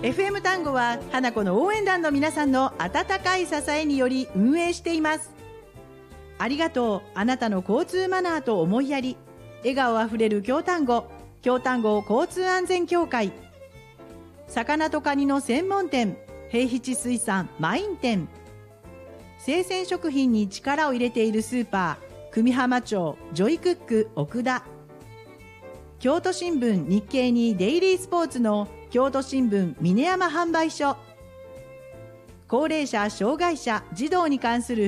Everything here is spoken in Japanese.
FM 単語は花子の応援団の皆さんの温かい支えにより運営しています。ありがとう。あなたの交通マナーと思いやり、笑顔あふれる京丹後交通安全協会、魚とカニの専門店平吉水産マイン店、生鮮食品に力を入れているスーパー久美浜町ジョイクック奥田、京都新聞日経にデイリースポーツの京都新聞峰山販売所、高齢者障害者児童に関する